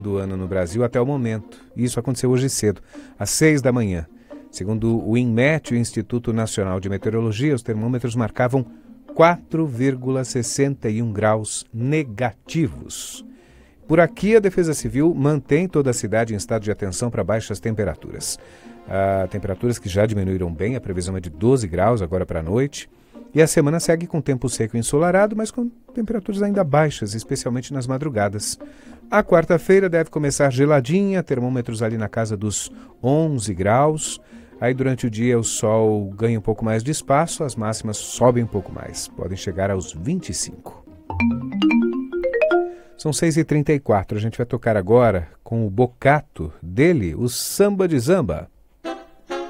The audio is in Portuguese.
do ano no Brasil até o momento. Isso aconteceu hoje cedo, às 6 da manhã. Segundo o INMET, o Instituto Nacional de Meteorologia, os termômetros marcavam 4,61 graus negativos. Por aqui, a Defesa Civil mantém toda a cidade em estado de atenção para baixas temperaturas. Temperaturas que já diminuíram bem, a previsão é de 12 graus agora para a noite. E a semana segue com tempo seco e ensolarado, mas com temperaturas ainda baixas, especialmente nas madrugadas. A quarta-feira deve começar geladinha, termômetros ali na casa dos 11 graus. Aí durante o dia o sol ganha um pouco mais de espaço, as máximas sobem um pouco mais, podem chegar aos 25. São 6h34, a gente vai tocar agora com o Bocato dele, o Samba de Zamba.